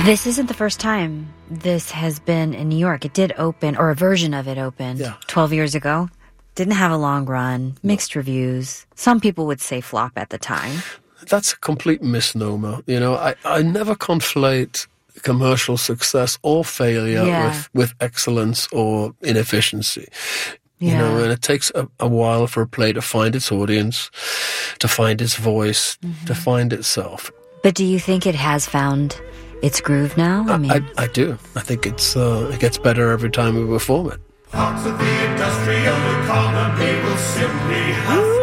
This isn't the first time this has been in New York. It did open, or a version of it opened, 12 years ago. Didn't have a long run, mixed reviews. Some people would say flop at the time. That's a complete misnomer. You know, I never conflate commercial success or failure with excellence or inefficiency. You know, and it takes a while for a play to find its audience, to find its voice, to find itself. But do you think it has found its groove now? I do. I think it gets better every time we perform it. Parts of the industrial economy will simply have to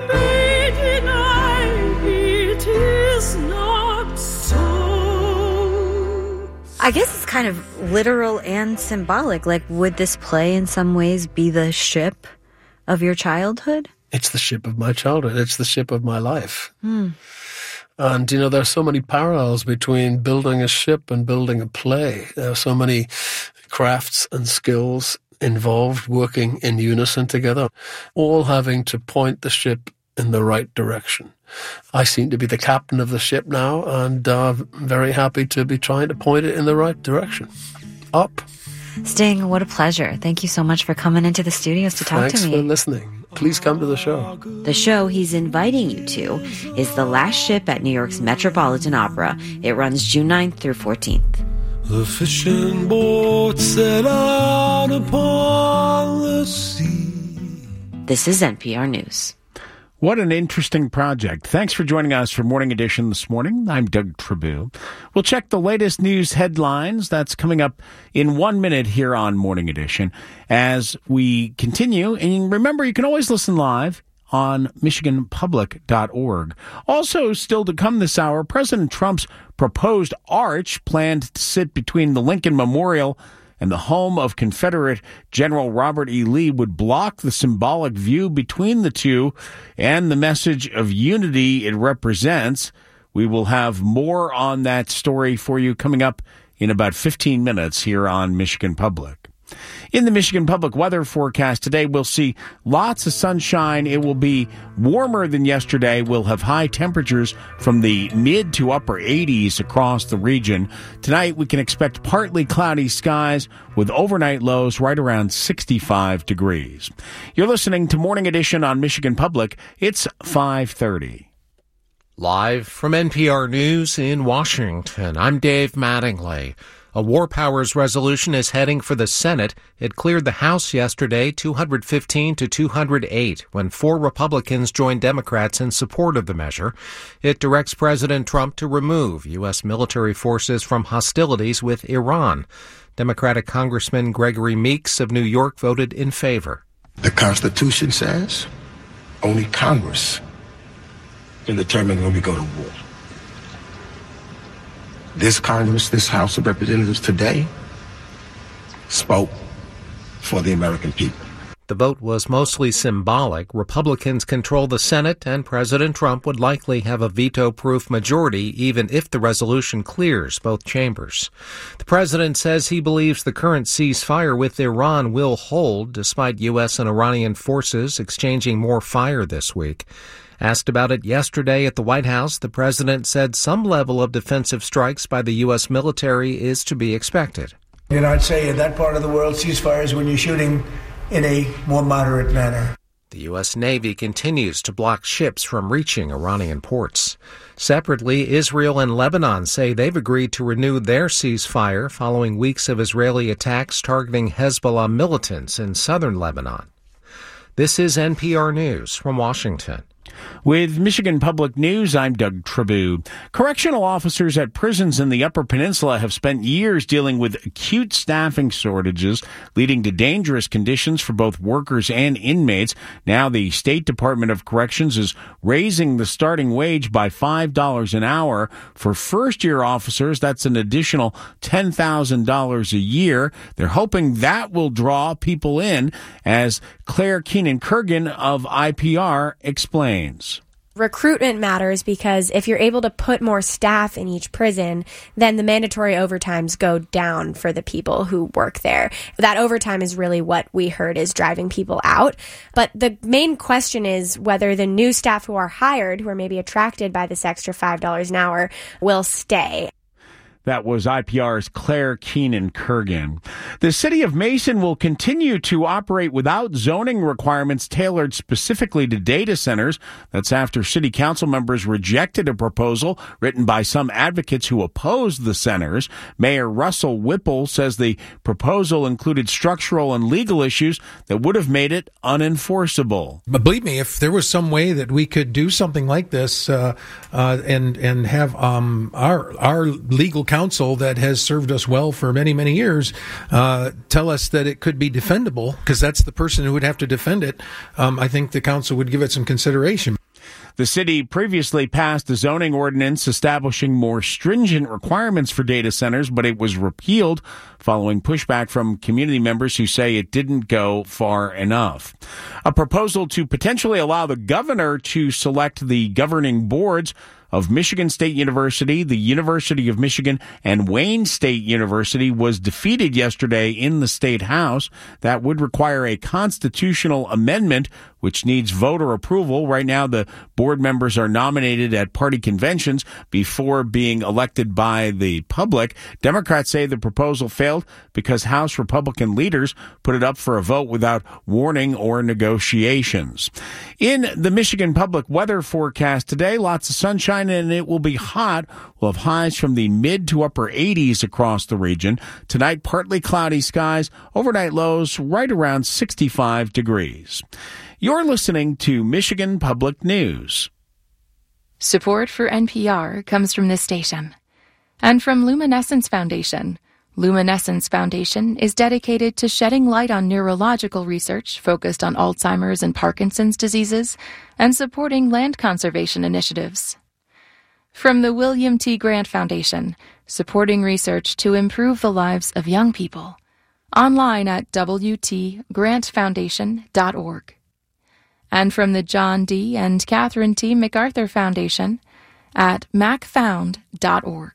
it is not so. I guess it's kind of literal and symbolic. Like, would this play in some ways be the ship of your childhood? It's the ship of my childhood. It's the ship of my life. And, you know, there are so many parallels between building a ship and building a play. There are so many crafts and skills involved working in unison together, all having to point the ship in the right direction. I seem to be the captain of the ship now, and very happy to be trying to point it in the right direction. Up. Sting, what a pleasure. Thank you so much for coming into the studios to talk to me. Thanks for listening. Please come to the show. The show he's inviting you to is The Last Ship at New York's Metropolitan Opera. It runs June 9th through 14th. The fishing boat set out upon the sea. This is NPR News. What an interesting project. Thanks for joining us for Morning Edition this morning. I'm Doug Tribou. We'll check the latest news headlines. That's coming up in 1 minute here on Morning Edition as we continue. And remember, you can always listen live on MichiganPublic.org. Also, still to come this hour, President Trump's proposed arch planned to sit between the Lincoln Memorial and the home of Confederate General Robert E. Lee would block the symbolic view between the two and the message of unity it represents. We will have more on that story for you coming up in about 15 minutes here on Michigan Public. In the Michigan Public weather forecast today, we'll see lots of sunshine. It will be warmer than yesterday. We'll have high temperatures from the mid to upper 80s across the region. Tonight, we can expect partly cloudy skies with overnight lows right around 65 degrees. You're listening to Morning Edition on Michigan Public. It's 5:30. Live from NPR News in Washington, I'm Dave Mattingly. A war powers resolution is heading for the Senate. It cleared the House yesterday 215 to 208 when 4 Republicans joined Democrats in support of the measure. It directs President Trump to remove U.S. military forces from hostilities with Iran. Democratic Congressman Gregory Meeks of New York voted in favor. The Constitution says only Congress can determine when we go to war. This Congress, this House of Representatives today spoke for the American people. The vote was mostly symbolic. Republicans control the Senate, and President Trump would likely have a veto-proof majority even if the resolution clears both chambers. The president says he believes the current ceasefire with Iran will hold, despite U.S. and Iranian forces exchanging more fire this week. Asked about it yesterday at the White House, the president said some level of defensive strikes by the U.S. military is to be expected. And I'd say in that part of the world, ceasefires when you're shooting in a more moderate manner. The U.S. Navy continues to block ships from reaching Iranian ports. Separately, Israel and Lebanon say they've agreed to renew their ceasefire following weeks of Israeli attacks targeting Hezbollah militants in southern Lebanon. This is NPR News from Washington. With Michigan Public News, I'm Doug Tribou. Correctional officers at prisons in the Upper Peninsula have spent years dealing with acute staffing shortages, leading to dangerous conditions for both workers and inmates. Now the State Department of Corrections is raising the starting wage by $5 an hour. For first-year officers, that's an additional $10,000 a year. They're hoping that will draw people in, as Claire Keenan-Kurgan of IPR explains. Recruitment matters because if you're able to put more staff in each prison, then the mandatory overtimes go down for the people who work there. That overtime is really what we heard is driving people out. But the main question is whether the new staff who are hired, who are maybe attracted by this extra $5 an hour, will stay. That was IPR's Claire Keenan-Kurgan. The city of Mason will continue to operate without zoning requirements tailored specifically to data centers. That's after city council members rejected a proposal written by some advocates who opposed the centers. Mayor Russell Whipple says the proposal included structural and legal issues that would have made it unenforceable. But believe me, if there was some way that we could do something like this and have our legal counsel that has served us well for many, many years tell us that it could be defendable, because that's the person who would have to defend it, I think the council would give it some consideration. The city previously passed a zoning ordinance establishing more stringent requirements for data centers, but it was repealed following pushback from community members who say it didn't go far enough. A proposal to potentially allow the governor to select the governing boards of Michigan State University, the University of Michigan, and Wayne State University was defeated yesterday in the State House. That would require a constitutional amendment, which needs voter approval. Right now, the board members are nominated at party conventions before being elected by the public. Democrats say the proposal failed because House Republican leaders put it up for a vote without warning or negotiations. In the Michigan public weather forecast today, lots of sunshine and it will be hot. We'll have highs from the mid to upper 80s across the region. Tonight, partly cloudy skies, overnight lows right around 65 degrees. You're listening to Michigan Public News. Support for NPR comes from this station and from Luminescence Foundation. Luminescence Foundation is dedicated to shedding light on neurological research focused on Alzheimer's and Parkinson's diseases and supporting land conservation initiatives. From the William T. Grant Foundation, supporting research to improve the lives of young people. Online at wtgrantfoundation.org. And from the John D. and Catherine T. MacArthur Foundation at macfound.org.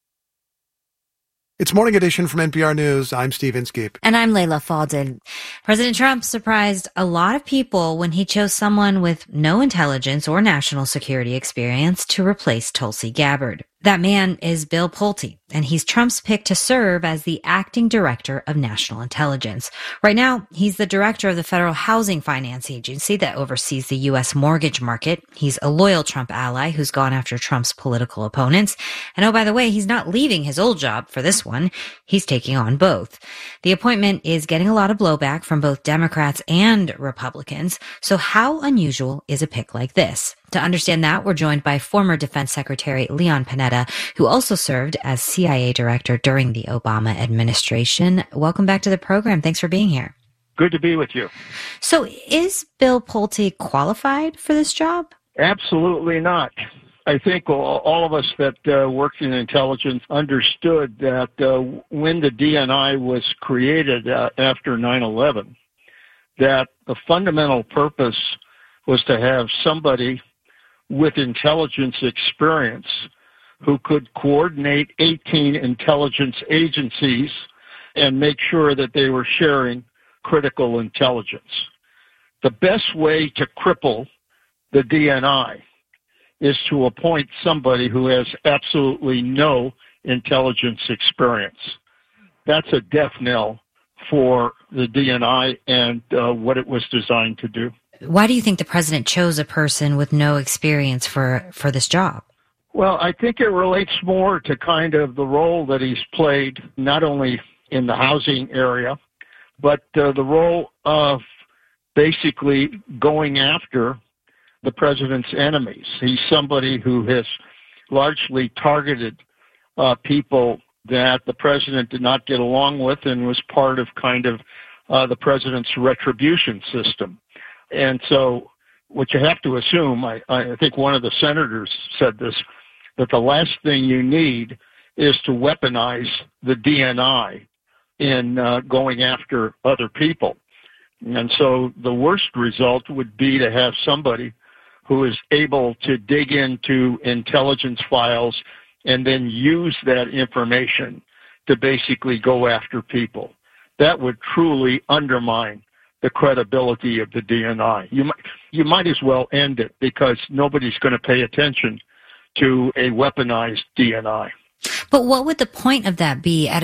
It's Morning Edition from NPR News. I'm Steve Inskeep. And I'm Layla Faldin. President Trump surprised a lot of people when he chose someone with no intelligence or national security experience to replace Tulsi Gabbard. That man is Bill Pulte, and he's Trump's pick to serve as the acting director of national intelligence. Right now, he's the director of the Federal Housing Finance Agency that oversees the U.S. mortgage market. He's a loyal Trump ally who's gone after Trump's political opponents. And oh, by the way, he's not leaving his old job for this one. He's taking on both. The appointment is getting a lot of blowback from both Democrats and Republicans. So how unusual is a pick like this? To understand that, we're joined by former Defense Secretary Leon Panetta, who also served as CIA director during the Obama administration. Welcome back to the program. Thanks for being here. Good to be with you. So is Bill Pulte qualified for this job? Absolutely not. I think all of us that worked in intelligence understood that when the DNI was created after 9/11, that the fundamental purpose was to have somebody with intelligence experience who could coordinate 18 intelligence agencies and make sure that they were sharing critical intelligence. The best way to cripple the DNI is to appoint somebody who has absolutely no intelligence experience. That's a death knell for the DNI and what it was designed to do. Why do you think the president chose a person with no experience for this job? Well, I think it relates more to kind of the role that he's played, not only in the housing area, but the role of basically going after the president's enemies. He's somebody who has largely targeted people that the president did not get along with and was part of kind of the president's retribution system. And so what you have to assume, I think one of the senators said this, that the last thing you need is to weaponize the DNI in going after other people. And so the worst result would be to have somebody who is able to dig into intelligence files and then use that information to basically go after people. That would truly undermine the credibility of the DNI. You might as well end it because nobody's going to pay attention to a weaponized DNI. But what would the point of that be?